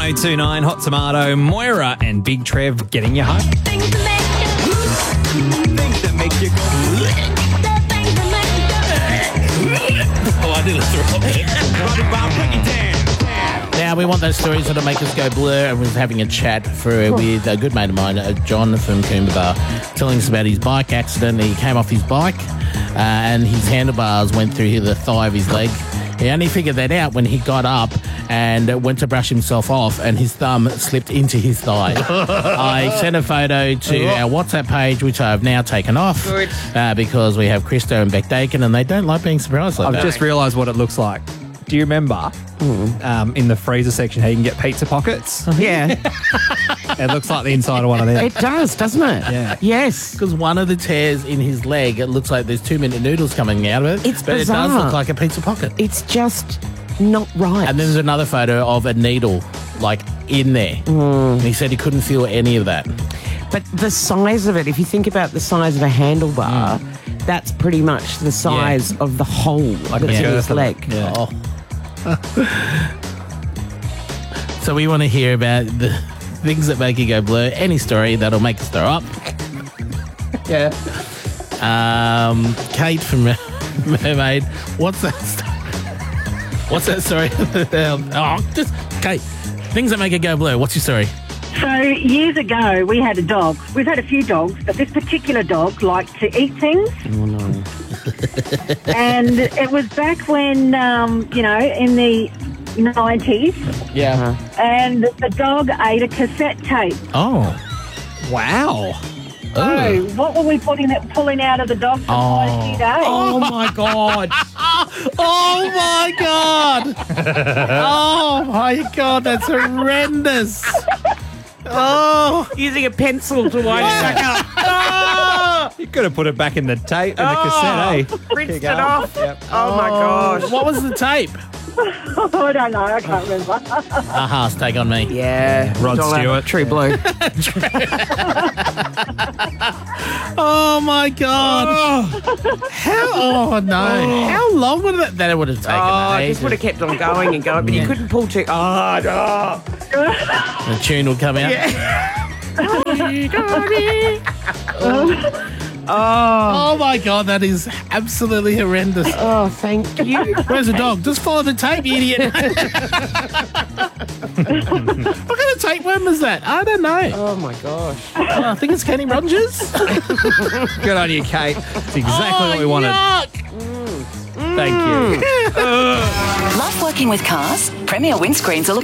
1029 Hot Tomato, Moira and Big Trev getting you home. Things that make you go. Oh, I did a throw Now, we want those stories that'll make us go blur, and we're having a chat with a good mate of mine, John from Coomba, telling us about his bike accident. He came off his bike and his handlebars went through the thigh of his leg. He only figured that out when he got up and went to brush himself off, and his thumb slipped into his thigh. I sent a photo to our WhatsApp page, which I have now taken off because we have Christo and Beck Dakin, and they don't like being surprised like that. I've just realised what it looks like. Do you remember in the freezer section how you can get pizza pockets? Yeah. It looks like the inside of one of them. It does, doesn't it? Yeah. Yes. Because one of the tears in his leg, it looks like there's 2-minute noodles coming out of it. It's but bizarre. it does look like a pizza pocket. It's just not right. And then there's another photo of a needle, like, in there. And he said he couldn't feel any of that. But the size of it, if you think about the size of a handlebar, that's pretty much the size of the hole that's in his leg. Yeah. Oh. So we want to hear about the things that make you go blur. Any story that'll make us throw up. Yeah. Kate from Mermaid. What's that story? What's that story? Kate. Things that make you go blur. What's your story? So years ago, we had a dog. We've had a few dogs, but this particular dog liked to eat things. Oh, no. And it was back when, in the 90s, Yeah. and the dog ate a cassette tape. Oh. Wow. So what were we pulling out of the dog for quite a few days? Oh, my God. Oh, my God. Oh, my God. That's horrendous. Oh. Using a pencil to wind it back up. Oh. You could have put it back in the tape, in the cassette, eh? Rinsed it off. Yep. Oh, my gosh. What was the tape? I don't know. I can't remember. Aha, take on me. Yeah. Rod Don't Stewart. have True Blue. Oh, my God. How? Oh, no. How long would that would have taken? I just would have kept on going and going, but you couldn't pull too... Oh, no. The tune would come out. Oh, my God, that is absolutely horrendous. Oh, thank you. Where's the dog? Just follow the tape, you idiot. What kind of tapeworm is that? I don't know. Oh, my gosh. I think it's Kenny Rogers. Good on you, Kate. It's exactly what we wanted. Yuck. Thank you. Love working with cars? Premier windscreens are looking